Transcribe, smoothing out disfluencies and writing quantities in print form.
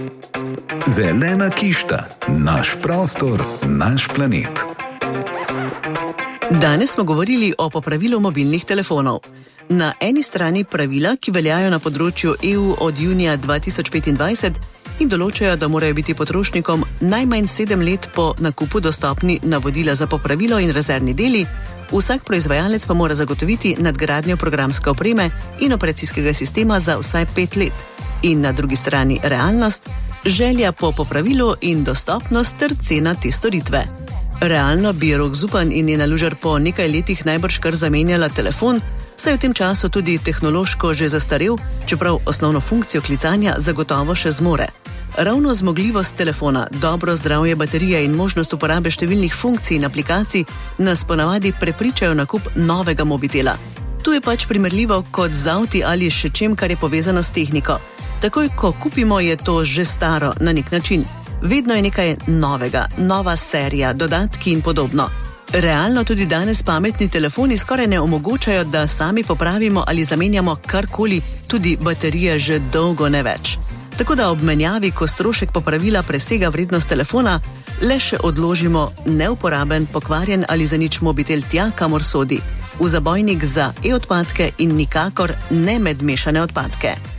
Zelena kišta, naš prostor, naš planet. Danes smo govorili o popravilu mobilnih telefonov. Na eni strani pravila, ki veljajo na področju EU od junija 2025 in določajo, da morajo biti potrošnikom najmanj 7 let po nakupu dostopni navodila za popravilo in rezervni deli, vsak proizvajalec pa mora zagotoviti nadgradnjo programske opreme in operacijskega sistema za vsaj 5 let. In na drugi strani realnost, želja po popravilu in dostopnost ter cena te storitve. Realno bi Rok Zupan in njena lužar po nekaj letih najbrž kar zamenjala telefon, saj v tem času tudi tehnološko že zastarel, čeprav osnovno funkcijo klicanja zagotovo še zmore. Ravno zmogljivost telefona, dobro zdravje baterije in možnost uporabe številnih funkcij in aplikacij nas ponavadi prepričajo nakup novega mobitela. Tu je pač primerljivo kot z avti ali še čem, kar je povezano s tehniko. Takoj, ko kupimo, je to že staro na nek način. Vedno je nekaj novega, nova serija, dodatki in podobno. Realno tudi danes pametni telefoni skoraj ne omogočajo, da sami popravimo ali zamenjamo karkoli, tudi baterije že dolgo ne več. Tako da ob menjavi, ko strošek popravila presega vrednost telefona, le še odložimo neuporaben, pokvarjen ali zanič mobitel tja, kamor sodi, v zabojnik za e-odpadke in nikakor ne med mešane odpadke.